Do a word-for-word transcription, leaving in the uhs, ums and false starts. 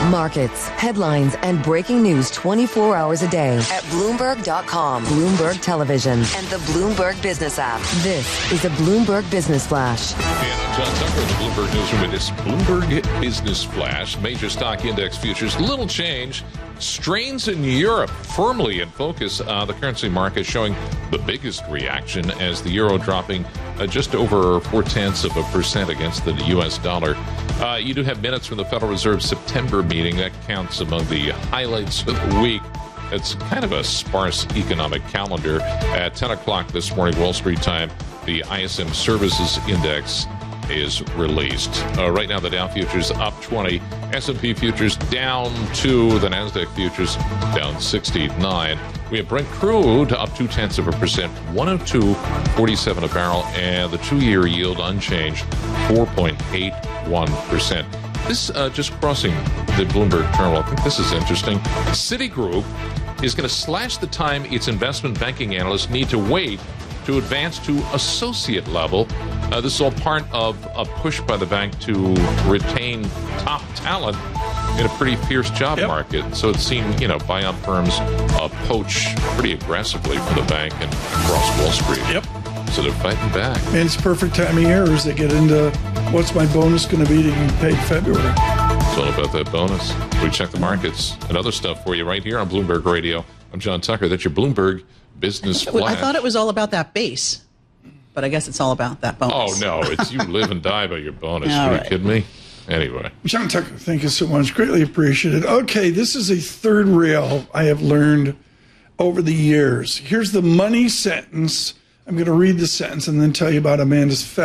Markets, headlines, and breaking news twenty-four hours a day at Bloomberg dot com, Bloomberg Television, and the Bloomberg Business app. This is a Bloomberg Business Flash. And I'm John Tucker in the Bloomberg Newsroom with this Bloomberg Business Flash. Major stock index futures, little change. Strains in Europe firmly in focus. Uh, the currency market showing the biggest reaction as the euro dropping uh, just over four-tenths of a percent against the U S dollar. Uh, you do have minutes from the Federal Reserve September meeting. That counts among the highlights of the week. It's kind of a sparse economic calendar. At ten o'clock this morning, Wall Street time, the I S M Services Index is released. Uh, right now, the Dow futures up twenty, S and P futures down two, the NASDAQ futures down sixty-nine. We have Brent crude up two-tenths of a percent, one oh two forty-seven a barrel, and the two-year yield unchanged, four point eight one percent. This, uh, just crossing the Bloomberg terminal, I think this is interesting. Citigroup is going to slash the time its investment banking analysts need to wait to advance to associate level. Uh, this is all part of a push by the bank to retain top talent in a pretty fierce job yep. market. So it's seen, you know, buyout firms uh, poach pretty aggressively from the bank and across Wall Street. Yep. So they're fighting back. And it's perfect time of year as they get into what's my bonus going to be to get paid February. It's all about that bonus. We check the markets and other stuff for you right here on Bloomberg Radio. I'm John Tucker. That's your Bloomberg Business Flash. I thought it was all about that base, but I guess it's all about that bonus. Oh, no. It's you live and die by your bonus. All Are you right. kidding me? Anyway. John Tucker, thank you so much. Greatly appreciated. Okay, this is a third rail I have learned over the years. Here's the money sentence. I'm going to read the sentence and then tell you about Amanda's